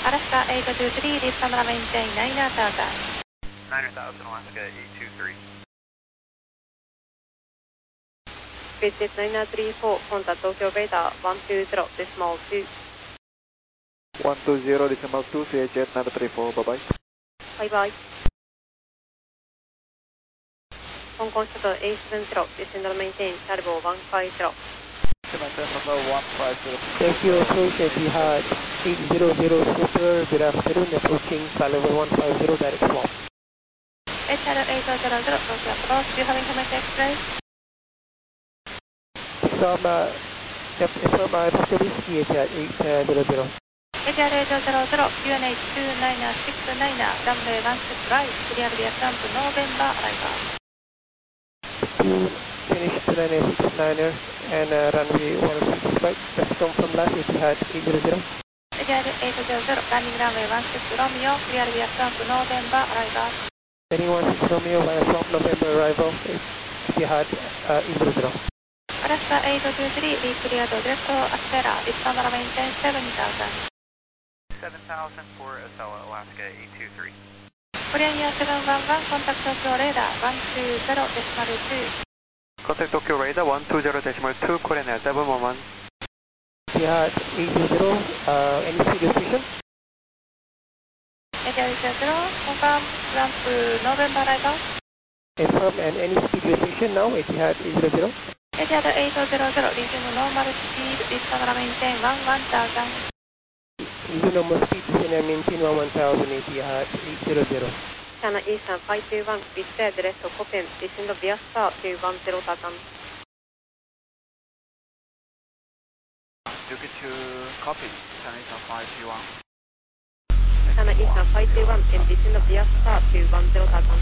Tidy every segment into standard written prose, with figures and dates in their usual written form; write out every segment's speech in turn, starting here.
Alaska 823, Lipsama maintain 9,000. 9,000, Alaska 823. Visit 9934, contact Tokyo Beta 120.2. 120.2, CHF 934, bye-bye. Bye-bye. Hong Kong Shuttle A70, descend and maintain, Turbo 150. Thank you, approach Etihad 800 Super, good afternoon, approaching level 150, direct swap. Etihad 800, Tokyo approach, do you have information express? From Tokyo Whiskey, Etihad 800. Etihad 800, QNH 2969, runway 16 right, clear via Trump, November, arrival. Finish 2969er and runway 16 right, let's come from last Etihad 800. Etihad 800, landing runway 16 Romeo, clear via Trump, November, arrival. Heading 16 Romeo via Trump, November, arrival, Etihad 800. Alaska 823, be cleared direct to Astera, Lipsama maintain 7,000. 7,000 for Acela, Alaska 823. Korean Air 711, contact Tokyo radar 120.2. Contact Tokyo radar 120.2, Korean Air 711. Etihad 800, any speed restriction? Etihad 800, confirm ramp November arrival. Confirm and any speed restriction now, Etihad 800. Etihad 800, resume normal speed, Lipsama maintain 11,000. Resume normal speed, descend and maintain 11,000, Etihad 800. China Eastern 521, with clear direct to Copen, descend via Star 210,000. Duke 2, copy, China Eastern 521. China Eastern 521, and descend via Star 210,000.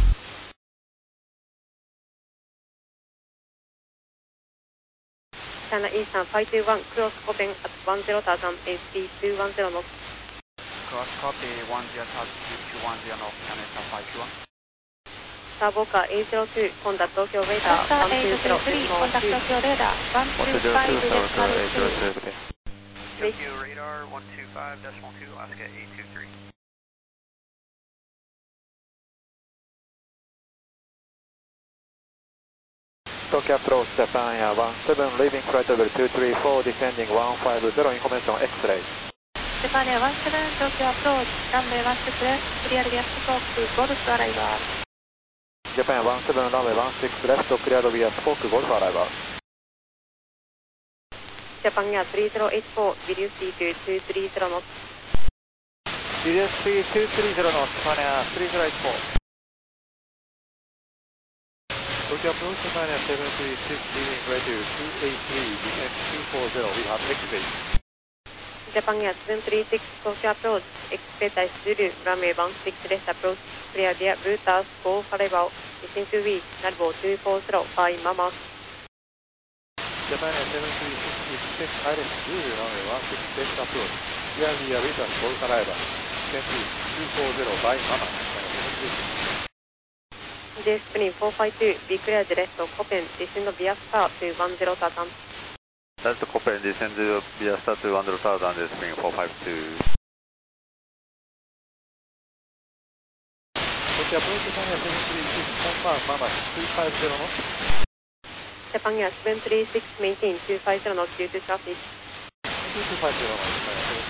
China Eastern 521, cross Copen at 10,000 and speed 210 knots. Cross copy 10,000, 210 knots, China Eastern 521. Starboka 802, contact Tokyo radar Alaska 823, contact Tokyo radar 125.2. Tokyo radar 125.2, Alaska 823. Tokyo approach Japan Air 17, leaving flight level 234, descending 150, information X-ray. Japan Air 17, Tokyo approach, runway 16 left, clear via Spoke to Golf arrival. Japan Air 17, runway 16 left, cleared via Spoke Golf arrival. Japan Air 3084, reduce speed to 230 knots. Reduce speed 230 knots, Japan Air 3084. Tokyo approach Japan Air 736, leaving radio 283, descend 240, we have X-ray. Japan Air 736, Tokyo approach, expedite Zulu, runway 16 left approach, clear via Bluetooth Golf arrival, descend to weak, Narbo 240 by Mamas. Japan Air 736, expect ILS Zulu, runway 16 left approach, clear via Bluetooth Golf arrival, descend to 240 by Mamas, Japan Air 736. J Spring 452, be clear direct to Copen, descend via Star to 10,000. That's the Copen, descend via Star to 100,000, J Spring 452. Tokyo approach Japan Air 736, confirm Mamas 250 knots. Japan Air 736, maintain 250 knots due to traffic. 250 knots,